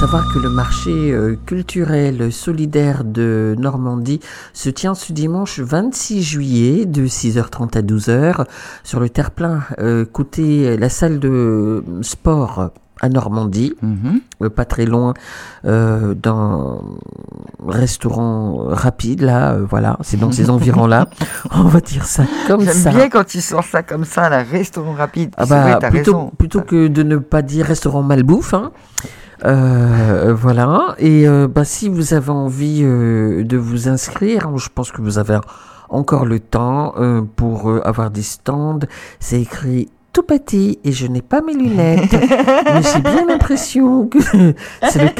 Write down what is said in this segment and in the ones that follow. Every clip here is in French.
savoir que le marché culturel solidaire de Normandie se tient ce dimanche 26 juillet de 6h30 à 12h sur le terre-plein côté la salle de sport à Normandie, pas très loin d'un restaurant rapide, là, voilà, c'est dans ces environs-là, on va dire ça comme ça. J'aime bien quand ils sortent ça comme ça, là, restaurant rapide. Ah c'est vrai, t'as plutôt que de ne pas dire restaurant malbouffe, hein. Voilà, et si vous avez envie de vous inscrire, je pense que vous avez encore le temps pour avoir des stands. C'est écrit tout petit et je n'ai pas mes lunettes, mais j'ai bien l'impression que c'est le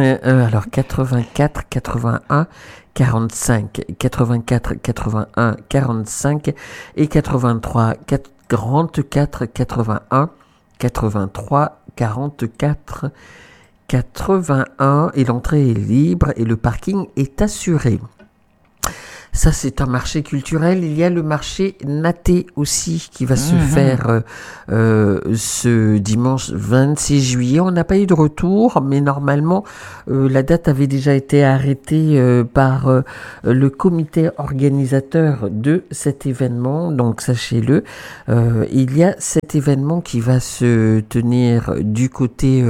84 81 45 84 81 45 et 83 44 81 83 44 81 et l'entrée est libre et le parking est assuré. Ça, c'est un marché culturel. Il y a le marché Naté aussi qui va se faire ce dimanche 26 juillet. On n'a pas eu de retour, mais normalement, la date avait déjà été arrêtée par le comité organisateur de cet événement. Donc, sachez-le, il y a cet événement qui va se tenir du côté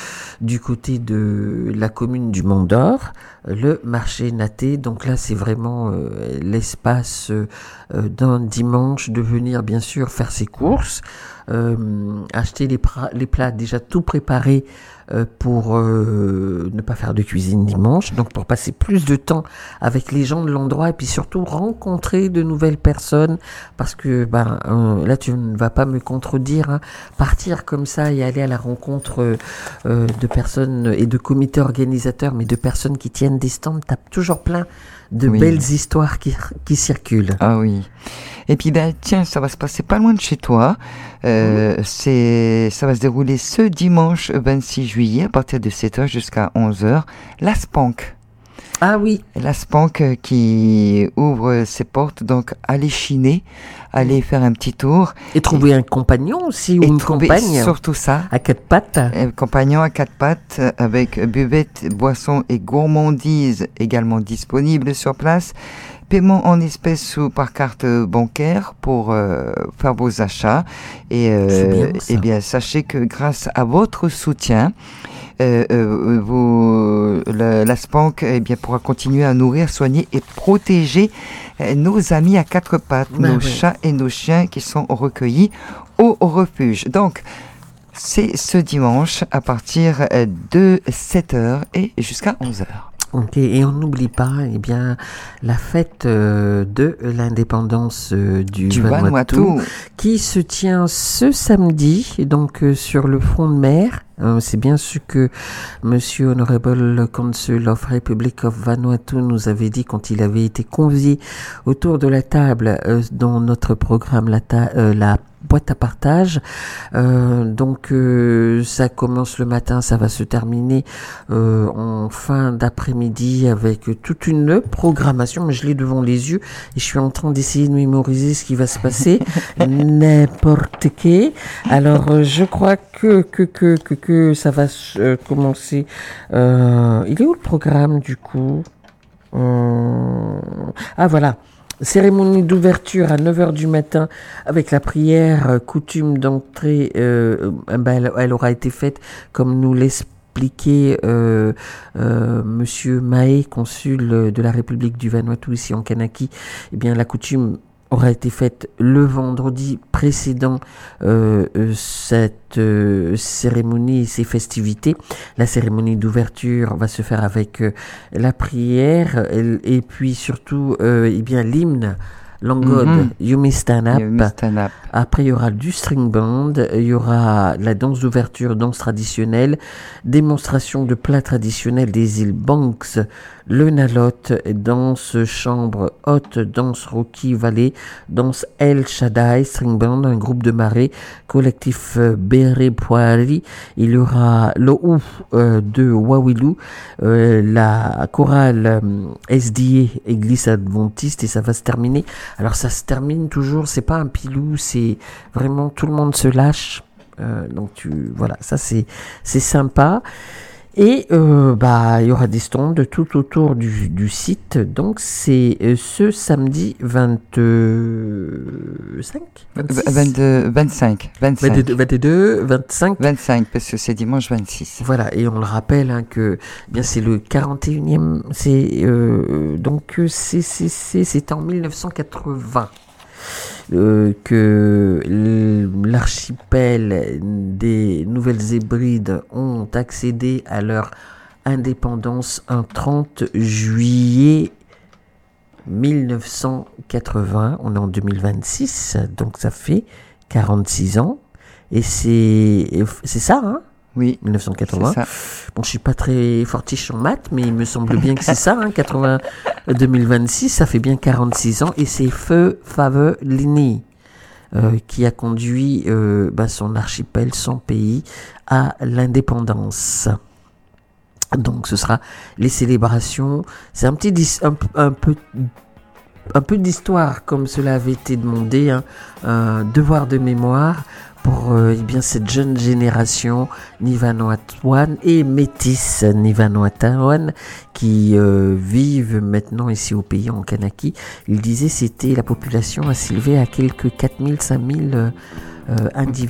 de la commune du Mont d'Or, le marché Naté. Donc là, c'est vraiment l'espace d'un dimanche de venir bien sûr faire ses courses, acheter les plats déjà tout préparés pour ne pas faire de cuisine dimanche, donc pour passer plus de temps avec les gens de l'endroit et puis surtout rencontrer de nouvelles personnes, parce que là tu ne vas pas me contredire, hein, partir comme ça et aller à la rencontre de personnes et de comités organisateurs, mais de personnes qui tiennent des stands, t'as toujours plein de belles histoires qui circulent. Ah oui. Et puis tiens, ça va se passer pas loin de chez toi. Ça va se dérouler ce dimanche 26 juillet à partir de 7h jusqu'à 11h. La Spank. Ah oui. La Spank qui ouvre ses portes, donc allez chiner, allez faire un petit tour. Et trouver un compagnon aussi, ou une compagne. Surtout ça. À quatre pattes. Un compagnon à quatre pattes avec buvette, boisson et gourmandise également disponibles sur place. Paiement en espèces ou par carte bancaire pour faire vos achats. Et bien, sachez que grâce à votre soutien, la Spank pourra continuer à nourrir, soigner et protéger nos amis à quatre pattes, nos chats et nos chiens qui sont recueillis au refuge. Donc, c'est ce dimanche à partir de 7h et jusqu'à 11h. Ok, et on n'oublie pas, la fête de l'indépendance du Vanuatu qui se tient ce samedi, donc sur le front de mer. C'est bien ce que Monsieur Honorable Consul of Republic of Vanuatu nous avait dit quand il avait été convié autour de la table dans notre programme la boîte à partage. Donc ça commence le matin, ça va se terminer en fin d'après-midi avec toute une programmation. Mais je l'ai devant les yeux et je suis en train d'essayer de mémoriser ce qui va se passer. N'importe qui. Alors je crois que ça va commencer. Il est où le programme du coup? Ah voilà. Cérémonie d'ouverture à 9h du matin avec la prière coutume d'entrée. Elle aura été faite comme nous l'expliquait Monsieur Mahé, consul de la République du Vanuatu ici en Kanaki. La coutume aura été faite le vendredi précédent cette cérémonie et ces festivités. La cérémonie d'ouverture va se faire avec la prière et puis surtout l'hymne Langod, You May Stand Up. Après, il y aura du string band, il y aura la danse d'ouverture, danse traditionnelle, démonstration de plats traditionnels des îles Banks, le Nalot, danse chambre haute, danse Rocky Valley, danse El Shaddai, string band, un groupe de marée, collectif Bere Poari, il y aura l'Ou de Wawilu, la chorale SDA, Église Adventiste, et ça va se terminer. Alors ça se termine toujours, c'est pas un pilou, c'est vraiment tout le monde se lâche. Donc voilà, ça c'est sympa. Et il y aura des stands tout autour du site. Donc c'est ce samedi 25 22, 25. 25, parce que c'est dimanche 26. Voilà, et on le rappelle que bien c'est le 41e, c'est en 1980 que l'archipel des Nouvelles Hébrides ont accédé à leur indépendance un 30 juillet 1980. On est en 2026, donc ça fait 46 ans. Et c'est ça, hein? Oui, 1980. c'est ça. Bon, je suis pas très fortiche en maths, mais il me semble bien que c'est ça, 2026, ça fait bien 46 ans, et c'est Feu Favelini qui a conduit son archipel, son pays, à l'indépendance. Donc ce sera les célébrations, c'est un peu d'histoire, comme cela avait été demandé, un devoir de mémoire pour cette jeune génération Nivanoatan et métisse Nivanoatan qui vivent maintenant ici au pays, en Kanaki. Il disait la population a s'élevé à quelques 4000-5000 individus.